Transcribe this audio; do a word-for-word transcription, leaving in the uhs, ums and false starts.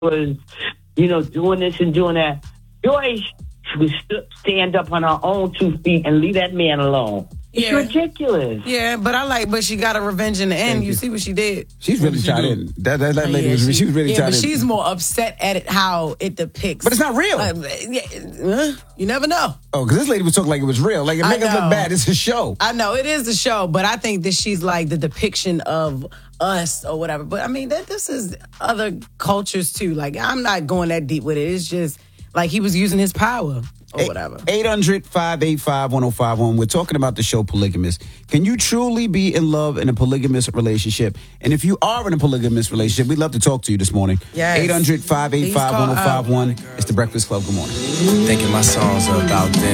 was, you know, doing this and doing that. Joy should st- stand up on her own two feet and leave that man alone. It's Yeah. ridiculous. Yeah, but I like, but she got a revenge in the end. You. you. see what she did? She's really she tied do? in. That, that, that Oh, lady yeah, was, she, was really yeah, tied but in. she's more upset at it how it depicts. But it's not real. Uh, yeah, uh, you never know. Oh, because this lady was talking like it was real. Like, it I make us look know. bad. It's a show. I know it is a show, but I think that she's like the depiction of us or whatever. But I mean, that this is other cultures too. Like, I'm not going that deep with it. It's just like he was using his power or whatever. eight hundred, five eight five, one oh five one. We're talking about the show Polygamous. Can you truly be in love in a polygamous relationship? And if you are in a polygamous relationship, we'd love to talk to you this morning. Yes. eight hundred, five eight five, one oh five one. It's the Breakfast Club. Good morning. Thinking my songs are about them.